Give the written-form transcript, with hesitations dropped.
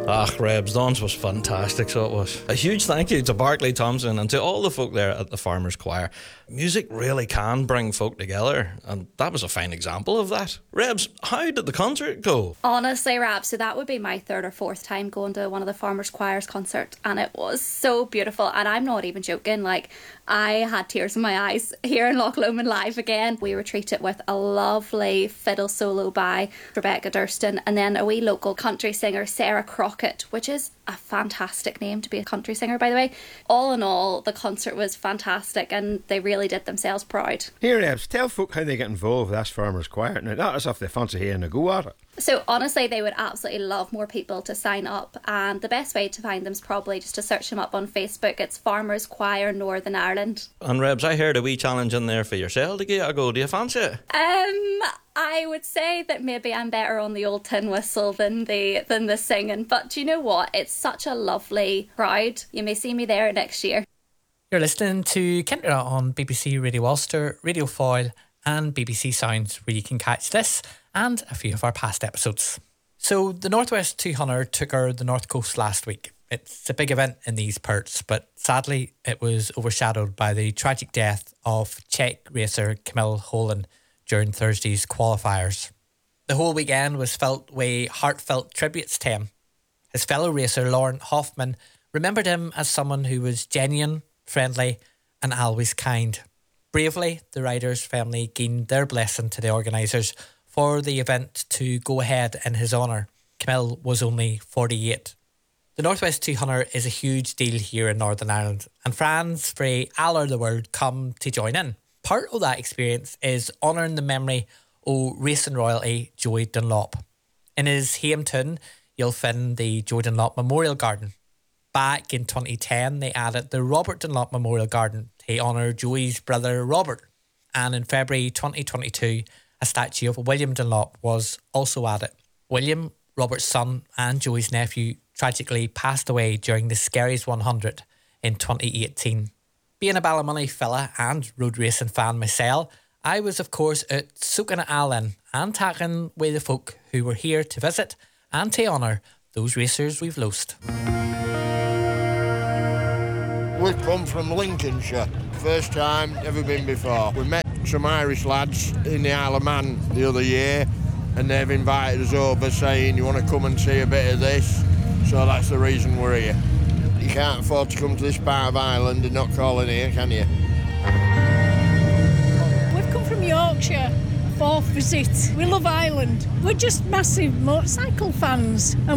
Reb's dance was fantastic, so it was. A huge thank you to Barclay Thompson and to all the folk there at the Farmers Choir. Music really can bring folk together, and that was a fine example of that. Rebs, how did the concert go? Honestly, Rab, so that would be my third or fourth time going to one of the Farmers Choir's concert, and it was so beautiful, and I'm not even joking, like, I had tears in my eyes here in Loch Lomond live again. We were treated with a lovely fiddle solo by Rebecca Durston, and then a wee local country singer, Sarah Crockett, which is a fantastic name to be a country singer, by the way. All in all, the concert was fantastic, and they really did themselves proud. Here, Ebs, tell folk how they get involved with this Farmers Choir. Now, that is if they fancy having a go at it. So honestly, they would absolutely love more people to sign up, and the best way to find them is probably just to search them up on Facebook. It's Farmers Choir Northern Ireland. And Rebs, I heard a wee challenge in there for yourself to give it a go. Do you fancy it? I would say that maybe I'm better on the old tin whistle than the singing, but do you know what? It's such a lovely crowd. You may see me there next year. You're listening to Kintra on BBC Radio Ulster, Radio Foyle and BBC Sounds, where you can catch this and a few of our past episodes. So the Northwest 200 took her the North Coast last week. It's a big event in these parts, but sadly it was overshadowed by the tragic death of Czech racer Kamil Holin during Thursday's qualifiers. The whole weekend was filled with heartfelt tributes to him. His fellow racer Lauren Hoffman remembered him as someone who was genuine, friendly and always kind. Bravely, the rider's family gained their blessing to the organisers for the event to go ahead in his honour. Kamil was only 48. The Northwest 200 is a huge deal here in Northern Ireland, and fans from all over the world come to join in. Part of that experience is honouring the memory of racing royalty Joey Dunlop. In his hometown, you'll find the Joey Dunlop Memorial Garden. Back in 2010, they added the Robert Dunlop Memorial Garden to honour Joey's brother Robert. And in February 2022, a statue of William Dunlop was also added. William, Robert's son and Joey's nephew, tragically passed away during the Skerries 100 in 2018. Being a Ballymoney fella and road racing fan myself, I was of course out soaking it all in and talking with the folk who were here to visit and to honour those racers we've lost. We've come from Lincolnshire. First time, never been before. We met some Irish lads in the Isle of Man the other year, and they've invited us over saying, you want to come and see a bit of this? So that's the reason we're here. You can't afford to come to this part of Ireland and not call in here, can you? We've come from Yorkshire, 4th visit. We love Ireland. We're just massive motorcycle fans, and